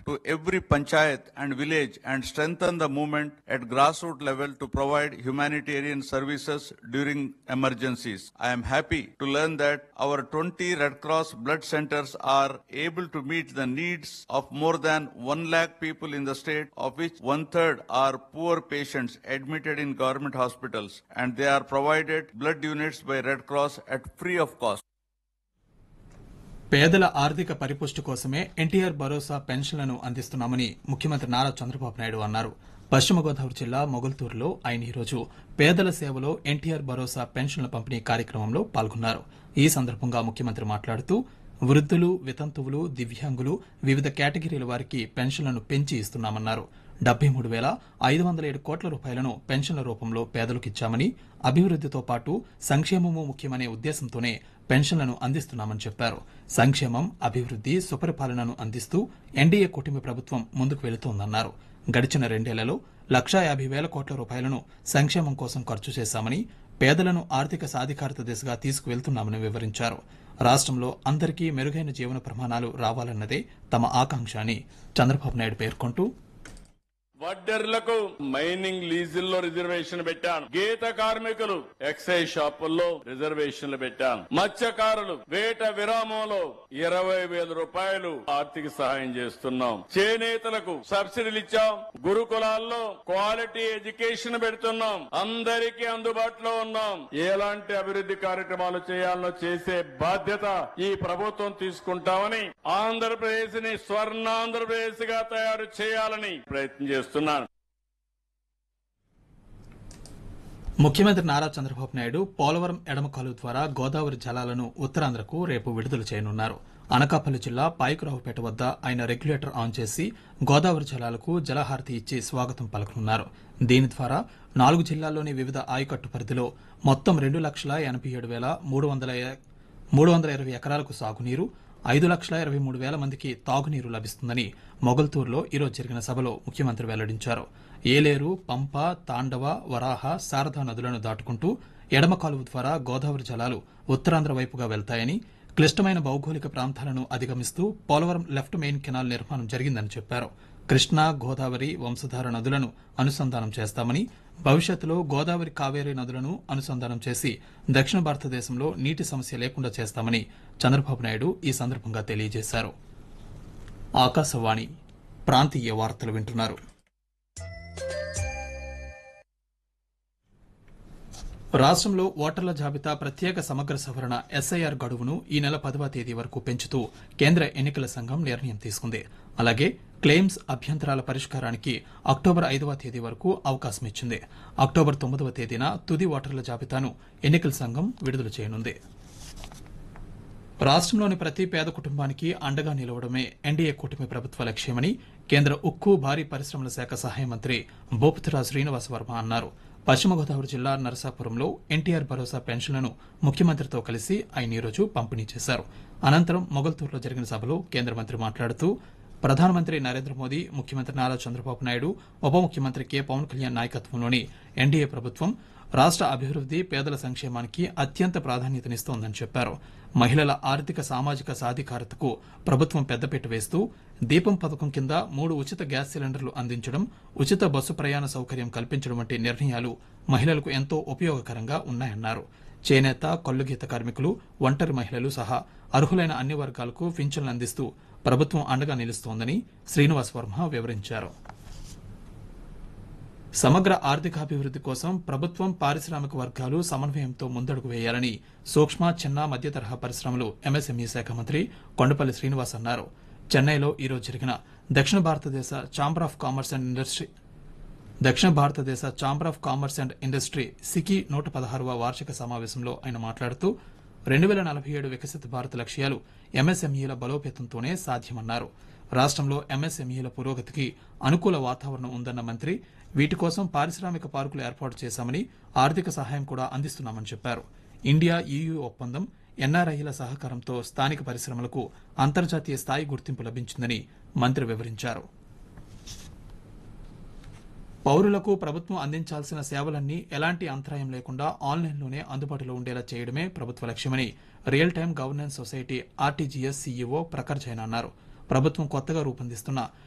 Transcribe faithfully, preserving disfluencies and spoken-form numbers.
to every panchayat and village and strengthen the movement at grassroots level to provide humanitarian services during emergencies. I am happy to learn that our twenty Red Cross blood centers are able to meet the needs of more than one lakh people in the state, of which one third are poor patients admitted in government hospitals, and they are provided blood units by Red Cross at free of cost. పేదల ఆర్థిక పరిపుష్టి కోసమే ఎన్టీఆర్ భరోసా పెన్షన్లను అందిస్తున్నామని ముఖ్యమంత్రి నారా చంద్రబాబు నాయుడు అన్నారు. పశ్చిమ గోదావరి జిల్లా మొగల్తూరులో ఆయన ఈరోజు పేదల సేవలో ఎన్టీఆర్ భరోసా పెన్షన్ల పంపిణీ కార్యక్రమంలో పాల్గొన్నారు. ఈ సందర్భంగా ముఖ్యమంత్రి మాట్లాడుతూ వృద్ధులు, వితంతువులు, దివ్యాంగులు, వివిధ కేటగిరీల వారికి పెన్షన్లను పెంచి ఇస్తున్నామన్నారు. డెబ్బై మూడు వేల ఐదు వందల ఏడు కోట్ల రూపాయలను పెన్షన్ల రూపంలో పేదలకు ఇచ్చామని, అభివృద్దితో పాటు సంక్షేమము ముఖ్యమనే ఉద్దేశంతోనే పెన్షన్లను అందిస్తున్నామని చెప్పారు. సంక్షేమం, అభివృద్ది, సుపరిపాలనను అందిస్తూ ఎన్డీఏ కూటమి ప్రభుత్వం ముందుకు వెళుతోందన్నారు. గడిచిన రెండేళ్లలో లక్షా యాభై వేల కోట్ల రూపాయలను సంక్షేమం కోసం ఖర్చు చేశామని, పేదలను ఆర్థిక సాధికారత దిశగా తీసుకువెళ్తున్నామని వివరించారు. రాష్టంలో అందరికీ మెరుగైన జీవన ప్రమాణాలు రావాలన్నదే తమ ఆకాంక్ష అని చంద్రబాబు నాయుడు పేర్కొంటూ వడ్డెర్లకు మైనింగ్ లీజుల్లో రిజర్వేషన్ పెట్టాను. గీత కార్మికులు ఎక్సైజ్ షాపుల్లో రిజర్వేషన్లు పెట్టాను. మత్స్యకారులు వేట విరామంలో ఇరవై వేల రూపాయలు ఆర్థిక సహాయం చేస్తున్నాం. చేనేతలకు సబ్సిడీలు ఇచ్చాం. గురుకులాల్లో క్వాలిటీ ఎడ్యుకేషన్ పెడుతున్నాం. అందరికీ అందుబాటులో ఉన్నాం. ఎలాంటి అభివృద్ధి కార్యక్రమాలు చేయాలో చేసే బాధ్యత ఈ ప్రభుత్వం తీసుకుంటామని, ఆంధ్రప్రదేశ్ ని స్వర్ణాంధ్రప్రదేశ్ గా తయారు చేయాలని ప్రయత్నం చేస్తున్నాం. ముఖ్యమంత్రి నారా చంద్రబాబు నాయుడు పోలవరం ఎడమ కాలువ ద్వారా గోదావరి జలాలను ఉత్తరాంధ్రకు రేపు విడుదల చేయనున్నారు. అనకాపల్లి జిల్లా పాయకురావుపేట వద్ద ఆయన రెగ్యులేటర్ ఆన్ చేసి గోదావరి జలాలకు జలహారతి ఇచ్చి స్వాగతం పలకనున్నారు. దీని ద్వారా నాలుగు జిల్లాల్లోని వివిధ ఆయకట్టు పరిధిలో మొత్తం రెండు లక్షల ఎనభై ఏడు వేల మూడు వందల మూడు వందల ఇరవై ఎకరాలకు సాగునీరు, ఐదు లక్షల ఇరవై మూడు వేల మందికి తాగునీరు లభిస్తుందని మొగల్తూరులో ఈరోజు జరిగిన సభలో ముఖ్యమంత్రి వెల్లడించారు. ఏలేరు, పంప, తాండవ, వరాహ, శారదా నదులను దాటుకుంటూ ఎడమ కాలువ ద్వారా గోదావరి జలాలు ఉత్తరాంధ్ర వైపుగా వెళ్తాయని, క్లిష్టమైన భౌగోళిక ప్రాంతాలను అధిగమిస్తూ పోలవరం లెఫ్ట్ మెయిన్ కెనాల్ నిర్మాణం జరిగిందని చెప్పారు. కృష్ణా, గోదావరి, వంశధార నదులను అనుసంధానం చేస్తామని, భవిష్యత్తులో గోదావరి, కావేరీ నదులను అనుసంధానం చేసి దక్షిణ భారతదేశంలో నీటి సమస్య లేకుండా చేస్తామని చంద్రబాబు నాయుడు ఈ సందర్భంగా తెలియజేశారు. ఆకాశవాణి ప్రాంతీయ వార్తలు వింటున్నారు. రాష్టంలో ఓటర్ల జాబితా ప్రత్యేక సమగ్ర సవరణ ఎస్ఐఆర్ గడువును ఈ నెల పదవ తేదీ వరకు పెంచుతూ కేంద్ర ఎన్నికల సంఘం నిర్ణయం తీసుకుంది. అలాగే క్లెయిమ్స్, అభ్యంతరాల పరిష్కారానికి అక్టోబర్ ఐదవ తేదీ వరకు అవకాశం ఇచ్చింది. అక్టోబర్ తొమ్మిదవ తేదీన తుది ఓటర్ల జాబితాను ఎన్నికల సంఘం విడుదల చేయనుంది. రాష్టంలోని ప్రతి పేద కుటుంబానికి అండగా నిలవడమే ఎన్డీఏ కూటమి ప్రభుత్వ లక్ష్యమని కేంద్ర ఉక్కు, భారీ పరిశ్రమల శాఖ సహాయ మంత్రి భూపతిరాజు శ్రీనివాస వర్మ అన్నారు. పశ్చిమ గోదావరి జిల్లా నరసాపురంలో ఎన్టీఆర్ భరోసా పెన్షన్లను ముఖ్యమంత్రితో కలిసి ఆయన ఈరోజు పంపిణీ చేశారు. అనంతరం మొగల్తూరులో జరిగిన సభలో కేంద్ర మంత్రి మాట్లాడుతూ ప్రధానమంత్రి నరేంద్ర మోదీ, ముఖ్యమంత్రి నారా చంద్రబాబు నాయుడు, ఉప ముఖ్యమంత్రి కె పవన్ కళ్యాణ్ నాయకత్వంలోని ఎన్డీఏ ప్రభుత్వం రాష్ట అభివృద్ది, పేదల సంక్షేమానికి అత్యంత ప్రాధాన్యతనిస్తోందని చెప్పారు. మహిళల ఆర్థిక, సామాజిక సాధికారతకు ప్రభుత్వం పెద్దపీట వేస్తూ దీపం పథకం కింద మూడు ఉచిత గ్యాస్ సిలిండర్లు అందించడం, ఉచిత బస్సు ప్రయాణ సౌకర్యం కల్పించడం వంటి నిర్ణయాలు మహిళలకు ఎంతో ఉపయోగకరంగా ఉన్నాయన్నారు. చేనేత, కల్లుగీత కార్మికులు, ఒంటరి మహిళలు సహా అర్హులైన అన్ని వర్గాలకు పింఛన్లు అందిస్తూ ప్రభుత్వం అండగా నిలుస్తోందని శ్రీనివాస్ వర్మ వివరించారు. సమగ్ర ఆర్థికాభివృద్ది కోసం ప్రభుత్వం, పారిశ్రామిక వర్గాలు సమన్వయంతో ముందడుగు వేయాలని సూక్ష్మ, చిన్న, మధ్య తరహా పరిశ్రమలు, ఎంఎస్ఎంఈ శాఖ మంత్రి కొండపల్లి శ్రీనివాస్ అన్నారు. చెన్నైలో ఈరోజు జరిగిన దక్షిణ భారతదేశ chamber of commerce and industry దక్షిణ భారతదేశ chamber of commerce and industry సికి నూట పదహారవ వార్షిక సమావేశంలో ఆయన మాట్లాడుతూ రెండు వేల నలభై ఏడు వికసిత భారత్ లక్ష్యాలు ఎంఎస్ఎంఈల బలోపేతంతోనే సాధ్యమన్నారు. రాష్టంలో ఎంఎస్ఎంఈల పురోగతికి అనుకూల వాతావరణం ఉందన్న మంత్రి వీటి కోసం పారిశ్రామిక పార్కులు ఏర్పాటు చేశామని, ఆర్థిక సహాయం కూడా అందిస్తున్నామని చెప్పారు. ఇండియా ఈయూ ఒప్పందం, ఎన్ఆర్ఐల సహకారంతో స్థానిక పరిశ్రమలకు అంతర్జాతీయ స్థాయి గుర్తింపు లభించిందని మంత్రి వివరించారు. పౌరులకు ప్రభుత్వం అందించాల్సిన సేవలన్నీ ఎలాంటి అంతరాయం లేకుండా ఆన్లైన్లోనే అందుబాటులో ఉండేలా చేయడమే ప్రభుత్వ లక్ష్యమని real time governance society RTGS CEO Prakhar Jain అన్నారు. ప్రభుత్వం కొత్తగా రూపొందిస్తున్న